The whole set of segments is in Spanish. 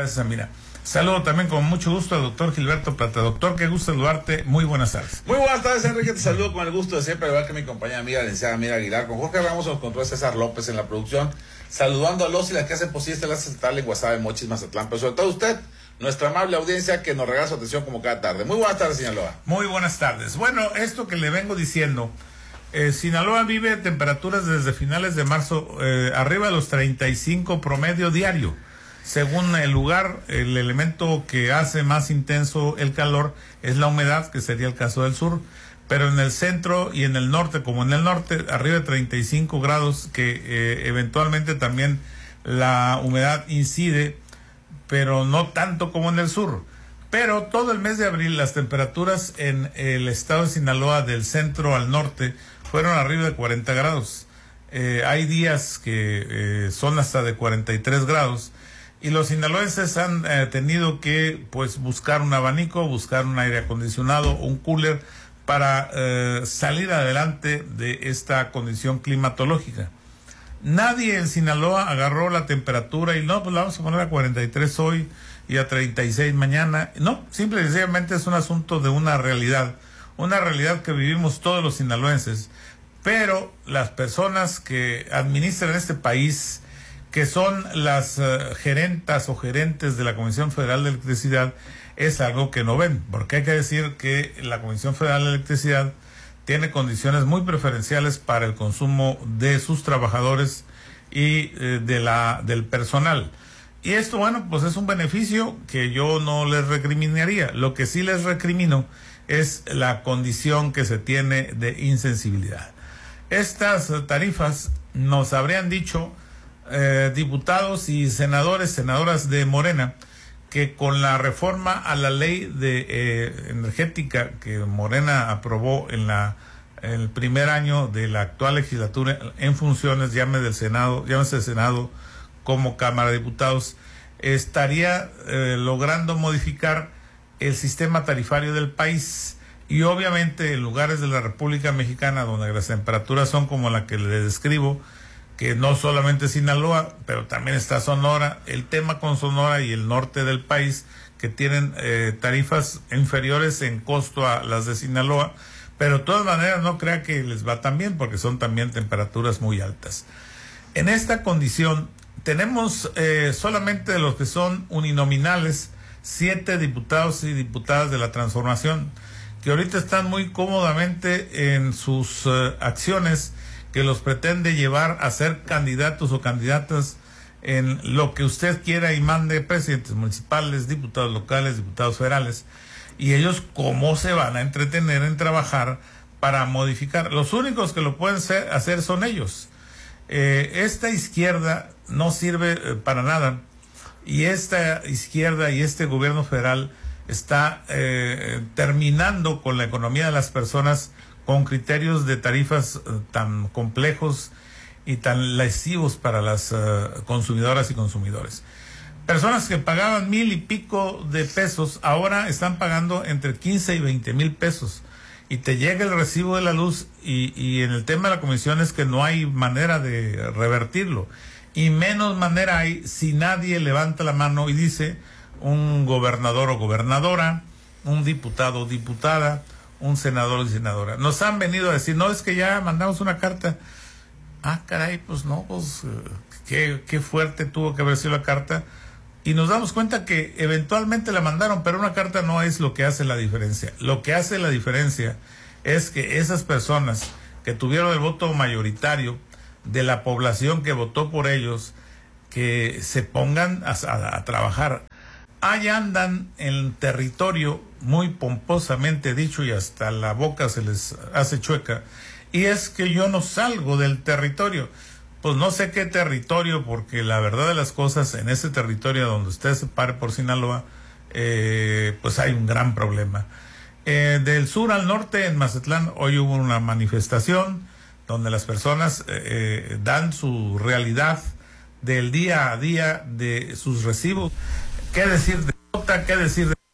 Gracias, Amira. Saludo también con mucho gusto al doctor Gilberto Plata. Doctor, qué gusto saludarte. Muy buenas tardes. Muy buenas tardes, Enrique. Te saludo con el gusto de siempre, igual que mi compañera amiga, la licenciada Amira Aguilar. Con Jorge Ramos nos controla César López en la producción. Saludando a los y las que hacen posible esta enlace central en Guasave, Mochis, Mazatlán. Pero sobre todo usted, nuestra amable audiencia que nos regala su atención como cada tarde. Muy buenas tardes, Sinaloa. Muy buenas tardes. Bueno, esto que le vengo diciendo, Sinaloa vive temperaturas desde finales de marzo arriba de los 35 promedio diario. Según el lugar, el elemento que hace más intenso el calor es la humedad, que sería el caso del sur, pero en el centro y en el norte, como en el norte, arriba de 35 grados, que eventualmente también la humedad incide, pero no tanto como en el sur. Pero todo el mes de abril las temperaturas en el estado de Sinaloa, del centro al norte, fueron arriba de 40 grados. Hay días que son hasta de 43 grados. Y los sinaloenses han tenido que buscar un abanico, buscar un aire acondicionado, un cooler para salir adelante de esta condición climatológica. Nadie en Sinaloa agarró la temperatura y no, pues la vamos a poner a 43 hoy y a 36 mañana. No, simple y sencillamente es un asunto de una realidad que vivimos todos los sinaloenses. Pero las personas que administran este país, que son las gerentas o gerentes de la Comisión Federal de Electricidad, es algo que no ven, porque hay que decir que la Comisión Federal de Electricidad tiene condiciones muy preferenciales para el consumo de sus trabajadores y del personal. Y esto, bueno, pues es un beneficio que yo no les recriminaría. Lo que sí les recrimino es la condición que se tiene de insensibilidad. Estas tarifas nos habrían dicho diputados y senadoras de Morena, que con la reforma a la ley de energética que Morena aprobó en el primer año de la actual legislatura en funciones, llámese Senado como Cámara de Diputados, estaría logrando modificar el sistema tarifario del país. Y obviamente en lugares de la República Mexicana donde las temperaturas son como la que le describo, que no solamente Sinaloa, pero también está Sonora, el tema con Sonora y el norte del país, que tienen tarifas inferiores en costo a las de Sinaloa, pero de todas maneras no crea que les va tan bien, porque son también temperaturas muy altas. En esta condición tenemos solamente de los que son uninominales, 7 diputados y diputadas de la Transformación, que ahorita están muy cómodamente en sus acciones, que los pretende llevar a ser candidatos o candidatas en lo que usted quiera y mande, presidentes municipales, diputados locales, diputados federales. Y ellos, ¿cómo se van a entretener en trabajar para modificar? Los únicos que lo pueden hacer son ellos. Esta izquierda no sirve para nada, y esta izquierda y este gobierno federal está terminando con la economía de las personas con criterios de tarifas tan complejos y tan lesivos para las consumidoras y consumidores. Personas que pagaban 1,000 y pico de pesos, ahora están pagando entre 15 y 20 mil pesos. Y te llega el recibo de la luz y en el tema de la comisión es que no hay manera de revertirlo. Y menos manera hay si nadie levanta la mano y dice, un gobernador o gobernadora, un diputado o diputada, un senador y senadora. Nos han venido a decir, no, es que ya mandamos una carta. Ah, caray, pues no, pues qué fuerte tuvo que haber sido la carta. Y nos damos cuenta que eventualmente la mandaron, pero una carta no es lo que hace la diferencia. Lo que hace la diferencia es que esas personas que tuvieron el voto mayoritario de la población que votó por ellos, que se pongan a trabajar. Allá andan en territorio muy pomposamente dicho y hasta la boca se les hace chueca, y es que yo no salgo del territorio. Pues no sé qué territorio, porque la verdad de las cosas, en ese territorio donde usted se pare por Sinaloa, pues hay un gran problema. Del sur al norte, en Mazatlán, hoy hubo una manifestación donde las personas dan su realidad del día a día de sus recibos. ¿Qué decir de Jota? ¿Qué decir de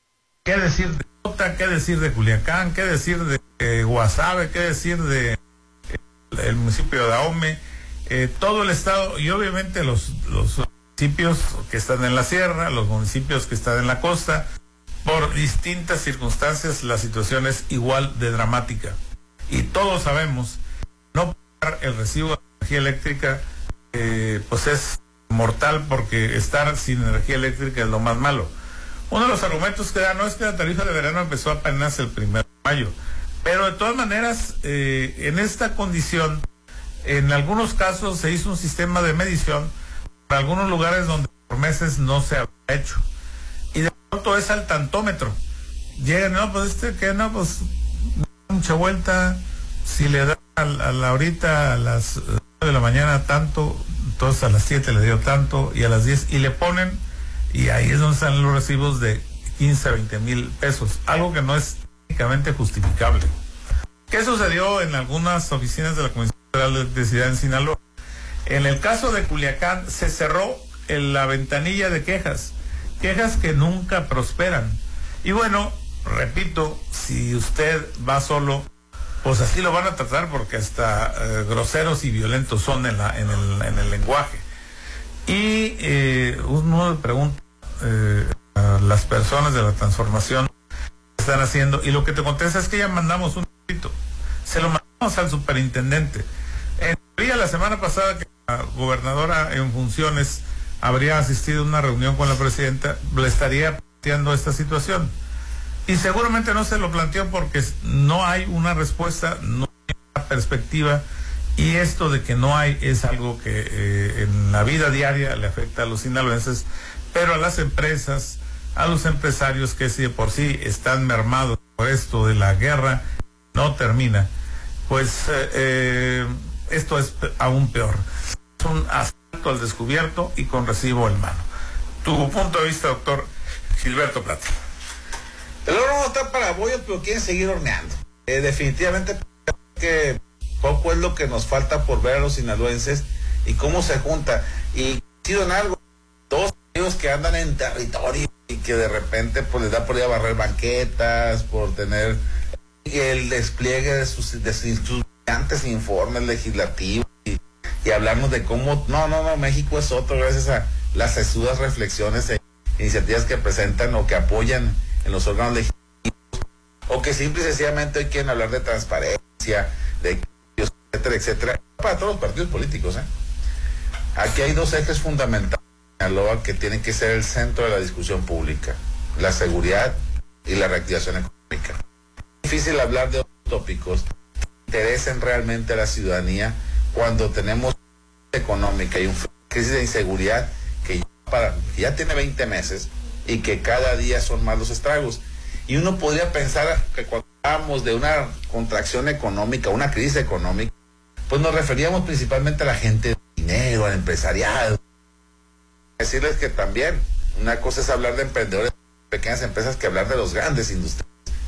Jota? ¿Qué decir de Culiacán? ¿Qué decir de Guasave? ¿Qué decir de el municipio de Ahome? Todo el estado, y obviamente los municipios que están en la sierra, los municipios que están en la costa. Por distintas circunstancias la situación es igual de dramática. Y todos sabemos, no pagar el recibo de energía eléctrica pues es mortal, porque estar sin energía eléctrica es lo más malo. Uno de los argumentos que da, no es que la tarifa de verano empezó apenas el 1 de mayo, pero de todas maneras, en esta condición, en algunos casos se hizo un sistema de medición para algunos lugares donde por meses no se había hecho. Y de pronto es al tantómetro. Llegan, no, pues pues mucha vuelta, si le da ahorita a las 9 de la mañana tanto, entonces a las 7 le dio tanto, y a las 10, y le ponen, y ahí es donde están los recibos de 15 a 20 mil pesos, algo que no es técnicamente justificable. ¿Qué sucedió en algunas oficinas de la Comisión Federal de Electricidad en Sinaloa? En el caso de Culiacán se cerró la ventanilla de quejas que nunca prosperan. Y bueno, repito, si usted va solo, pues así lo van a tratar, porque hasta groseros y violentos son en el lenguaje. Y uno le pregunta a las personas de la transformación que están haciendo, y lo que te contesta es que ya mandamos un escrito, se lo mandamos al superintendente. En teoría, la semana pasada, que la gobernadora en funciones habría asistido a una reunión con la presidenta, le estaría planteando esta situación. Y seguramente no se lo planteó porque no hay una respuesta, no hay una perspectiva, y esto de que no hay es algo que en la vida diaria le afecta a los sinaloenses, pero a las empresas, a los empresarios que si de por sí están mermados por esto de la guerra, no termina, pues esto es aún peor. Es un asalto al descubierto y con recibo en mano. Tu punto de vista, doctor Gilberto Plata. El horno no está para bollos, pero quieren seguir horneando. Definitivamente que poco es lo que nos falta por ver a los sinaloenses y cómo se junta. Y sido en algo, todos ellos que andan en territorio y que de repente pues les da por ir a barrer banquetas, por tener el despliegue de sus brillantes informes legislativos y hablarnos de cómo no, México es otro gracias a las sesudas reflexiones e iniciativas que presentan o que apoyan en los órganos legislativos, o que simple y sencillamente hoy quieren hablar de transparencia, de etcétera, para todos los partidos políticos. Aquí hay dos ejes fundamentales en Sinaloa que tienen que ser el centro de la discusión pública: la seguridad y la reactivación económica. Es difícil hablar de otros tópicos que interesen realmente a la ciudadanía cuando tenemos una económica y una crisis de inseguridad que ya tiene 20 meses y que cada día son más los estragos. Y uno podría pensar que cuando hablamos de una contracción económica, una crisis económica, pues nos referíamos principalmente a la gente de dinero, al empresariado. Decirles que también una cosa es hablar de emprendedores, pequeñas empresas, que hablar de los grandes industrias.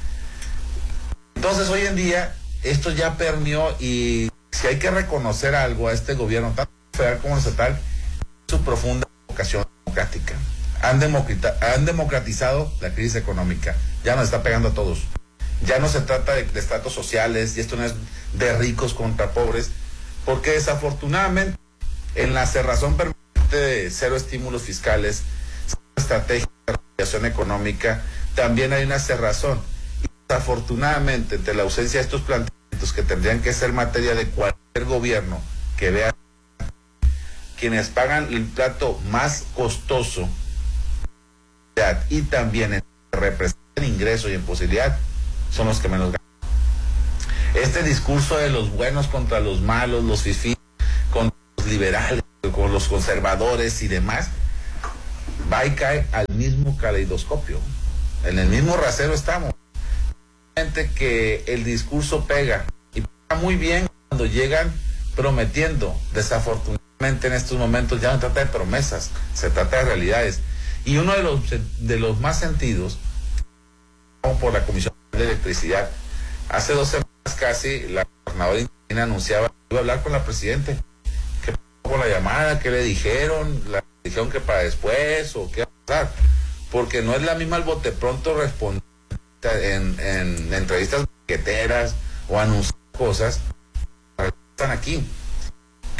Entonces hoy en día esto ya permeó, y si hay que reconocer algo a este gobierno, tanto federal como estatal, su profunda vocación democrática. Han democratizado la crisis económica, ya nos está pegando a todos. Ya no se trata de estratos sociales, y esto no es de ricos contra pobres, porque desafortunadamente en la cerrazón permanente de cero estímulos fiscales, estrategia de reactivación económica, también hay una cerrazón. Y desafortunadamente, ante la ausencia de estos planteamientos que tendrían que ser materia de cualquier gobierno que vea, quienes pagan el plato más costoso y también representan ingreso y en posibilidad son los que menos ganan. Este discurso de los buenos contra los malos, los fifís contra los liberales, con los conservadores y demás, va y cae al mismo caleidoscopio. En el mismo rasero estamos. Que el discurso pega, y pega muy bien cuando llegan prometiendo. Desafortunadamente en estos momentos ya no se trata de promesas, se trata de realidades. Y uno de los más sentidos, por la Comisión de Electricidad, hace 2 semanas casi, la gobernadora anunciaba que iba a hablar con la presidenta. ¿Qué pasó con la llamada? ¿Qué le dijeron? ¿Le dijeron que para después o qué va a pasar? Porque no es la misma el bote pronto responder en entrevistas banqueteras o anunciar cosas. Están aquí. ¿Qué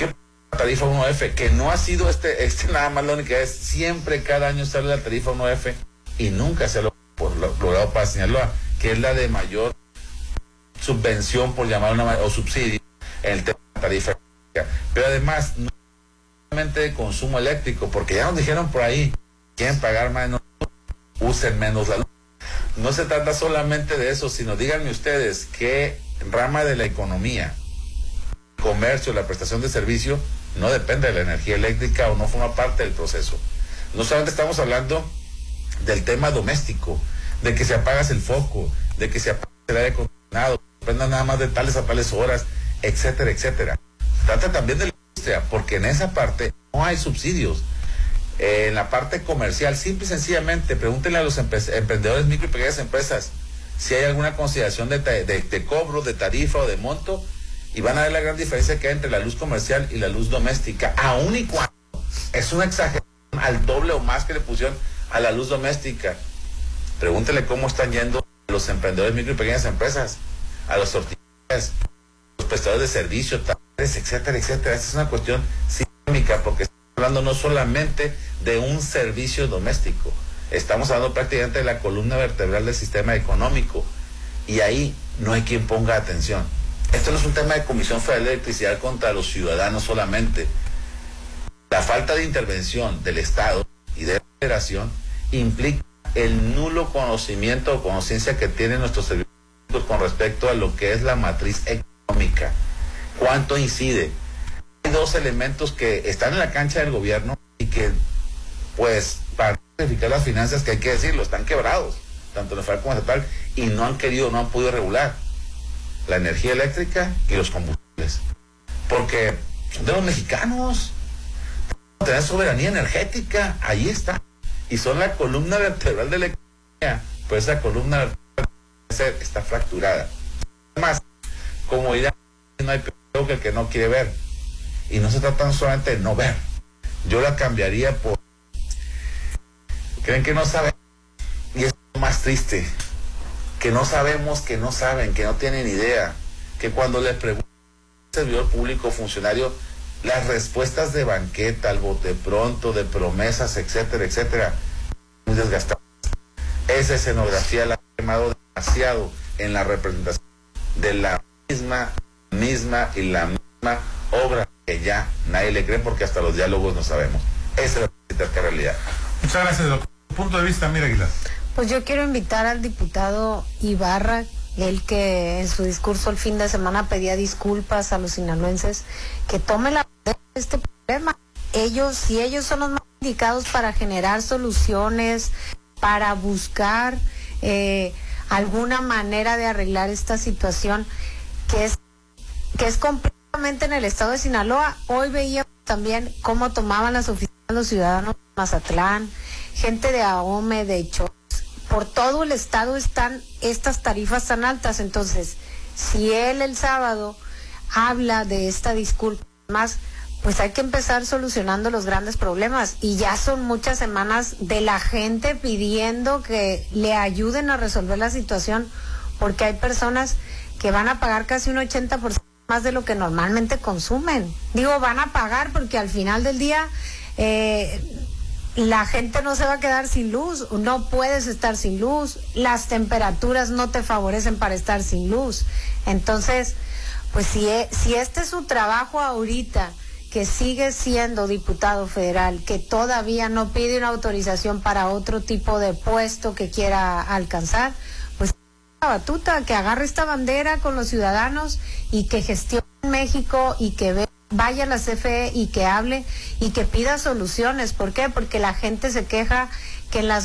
tarifa 1F, que no ha sido este nada más la única vez, siempre cada año sale la tarifa 1F y nunca se ha logrado para Sinaloa, que es la de mayor subvención, por llamar o subsidio, en el tema de la tarifa eléctrica. Pero además, no solamente de consumo eléctrico, porque ya nos dijeron por ahí, quieren pagar menos, usen menos la luz. No se trata solamente de eso, sino díganme ustedes qué rama de la economía, comercio, la prestación de servicio, no depende de la energía eléctrica o no forma parte del proceso. No solamente estamos hablando del tema doméstico, de que se apagas el foco, de que se apaga el aire acondicionado, dependa nada más de tales a tales horas, etcétera, etcétera. Trata también de la industria, porque en esa parte no hay subsidios. En la parte comercial, simple y sencillamente, pregúntenle a los emprendedores, micro y pequeñas empresas, si hay alguna consideración de cobro, de tarifa o de monto, y van a ver la gran diferencia que hay entre la luz comercial y la luz doméstica, aun y cuando es una exageración al doble o más que le pusieron a la luz doméstica. Pregúntele cómo están yendo los emprendedores, micro y pequeñas empresas, a los tortillas, los prestadores de servicios, talleres, etcétera, etcétera. Esta es una cuestión sistémica, porque estamos hablando no solamente de un servicio doméstico, estamos hablando prácticamente de la columna vertebral del sistema económico, y ahí no hay quien ponga atención. Esto no es un tema de Comisión Federal de Electricidad contra los ciudadanos solamente. La falta de intervención del Estado y de la Federación implica el nulo conocimiento o conciencia que tienen nuestros servicios con respecto a lo que es la matriz económica. ¿Cuánto incide? Hay dos elementos que están en la cancha del gobierno y que, pues, para verificar las finanzas, que hay que decirlo, están quebrados, tanto en el federal como en el estatal, y no han podido regular: la energía eléctrica y los combustibles. Porque son de los mexicanos. Tener soberanía energética, ahí está. Y son la columna vertebral de la economía. Pues esa columna vertebral está fracturada. Además, como dirán, no hay peor que el que no quiere ver. Y no se trata solamente de no ver. Yo la cambiaría por: creen que no saben. Y es lo más triste, que no sabemos, que no saben, que no tienen idea, que cuando les preguntan al servidor público o funcionario, las respuestas de banqueta, al bote pronto, de promesas, etcétera, etcétera, muy desgastadas. Esa escenografía la ha quemado demasiado en la representación de la misma y la misma obra, que ya nadie le cree, porque hasta los diálogos no sabemos. Esa es la realidad. Muchas gracias, doctor. Punto de vista, Mira Aguilar. Pues yo quiero invitar al diputado Ibarra, él que en su discurso el fin de semana pedía disculpas a los sinaloenses, que tome la de este problema. Si ellos son los más indicados para generar soluciones, para buscar alguna manera de arreglar esta situación que es completamente en el estado de Sinaloa. Hoy veíamos también cómo tomaban las oficinas los ciudadanos de Mazatlán, gente de Ahome, de Cho. Por todo el estado están estas tarifas tan altas. Entonces, si él el sábado habla de esta disculpa más, pues hay que empezar solucionando los grandes problemas. Y ya son muchas semanas de la gente pidiendo que le ayuden a resolver la situación, porque hay personas que van a pagar casi un 80% más de lo que normalmente consumen. Digo, van a pagar porque al final del día la gente no se va a quedar sin luz, no puedes estar sin luz, las temperaturas no te favorecen para estar sin luz. Entonces, pues si este es su trabajo ahorita, que sigue siendo diputado federal, que todavía no pide una autorización para otro tipo de puesto que quiera alcanzar, pues la batuta, que agarre esta bandera con los ciudadanos y que gestione México y que vaya a la CFE y que hable y que pida soluciones. ¿Por qué? Porque la gente se queja que en las